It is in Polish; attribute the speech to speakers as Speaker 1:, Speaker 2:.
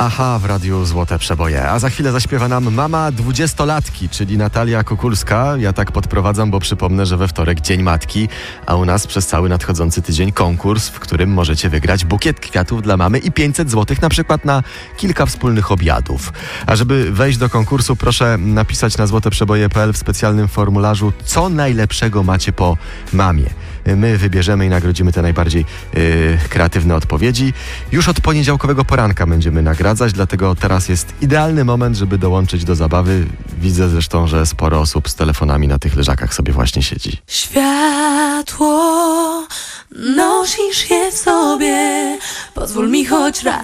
Speaker 1: Aha, w radiu Złote Przeboje. A za chwilę zaśpiewa nam mama 20-latki, czyli Natalia Kukulska. Ja tak podprowadzam, bo przypomnę, że we wtorek Dzień Matki, a u nas przez cały nadchodzący tydzień konkurs, w którym możecie wygrać bukiet kwiatów dla mamy i 500 zł na przykład na kilka wspólnych obiadów. A żeby wejść do konkursu, proszę napisać na złoteprzeboje.pl w specjalnym formularzu, co najlepszego macie po mamie. My wybierzemy i nagrodzimy te najbardziej kreatywne odpowiedzi. Już od poniedziałkowego poranka będziemy nagradzać, dlatego teraz jest idealny moment, żeby dołączyć do zabawy. Widzę zresztą, że sporo osób z telefonami na tych leżakach sobie właśnie siedzi.
Speaker 2: Światło, nosisz je w sobie, pozwól mi choć raz